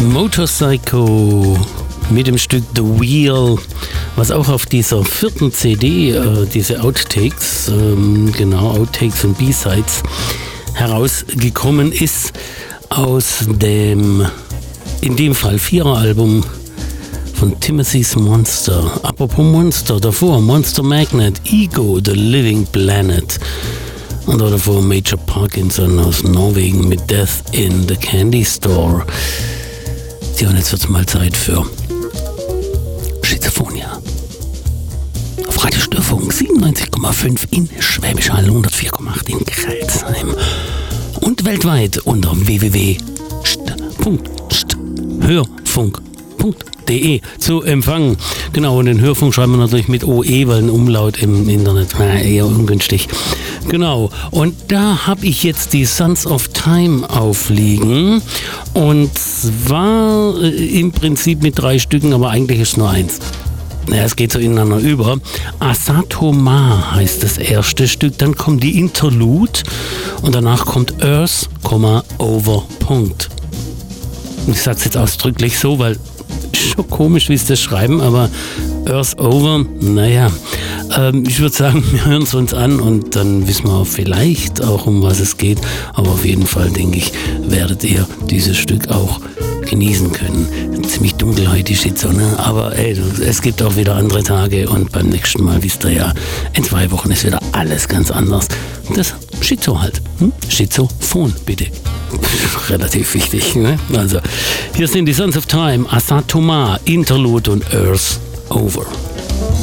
Motorpsycho mit dem Stück The Wheel, was auch auf dieser 4. CD, diese Outtakes, Outtakes und B-Sides herausgekommen ist, aus dem, in dem Fall 4er-Album von Timothy's Monster. Apropos Monster, davor Monster Magnet, Ego, The Living Planet. Und davor Major Parkinson aus Norwegen mit Death in the Candy Store. Ja, und jetzt wird es mal Zeit für Schizophonia. Auf Radio Störfunk 97,5 in Schwäbisch Hall, 104,8 in Kreilsheim. Und weltweit unter www.hörfunk.de zu empfangen. Genau, und den Hörfunk schreiben wir natürlich mit OE, weil ein Umlaut im Internet war eher ungünstig. Genau, und da habe ich jetzt die Sons of Time aufliegen. Und zwar im Prinzip mit 3 Stücken, aber eigentlich ist nur eins. Ja, es geht so ineinander über. Asatoma heißt das erste Stück, dann kommt die Interlude und danach kommt Earth, Over, Punkt. Ich sage es jetzt ausdrücklich so, weil schon komisch, wie sie das schreiben, aber Earth Over, naja, ich würde sagen, wir hören es uns an und dann wissen wir vielleicht auch, um was es geht, aber auf jeden Fall, denke ich, werdet ihr dieses Stück auch genießen können. Ziemlich dunkel heute die Schizo, ne? Aber ey, es gibt auch wieder andere Tage und beim nächsten Mal, wisst ihr ja, in 2 Wochen ist wieder alles ganz anders. Das Schizo halt. Schizophon, bitte. Relativ wichtig, ne? Also, hier sind die Sons of Time, Asatoma, Interlude und Earth Over.